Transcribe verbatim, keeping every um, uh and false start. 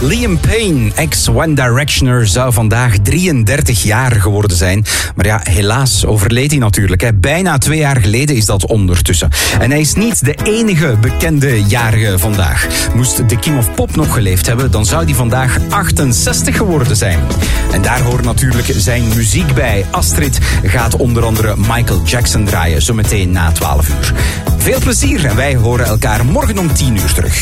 Liam Payne, ex-One Directioner, zou vandaag drieëndertig jaar geworden zijn. Maar ja, helaas overleed hij natuurlijk. Hè. Bijna twee jaar geleden is dat ondertussen. En hij is niet de enige bekende jarige vandaag. Moest de King of Pop nog geleefd hebben, dan zou hij vandaag achtenzestig geworden zijn. En daar hoort natuurlijk zijn muziek bij. Astrid gaat onder andere Michael Jackson draaien, zometeen na twaalf uur. Veel plezier en wij horen elkaar morgen om tien uur terug.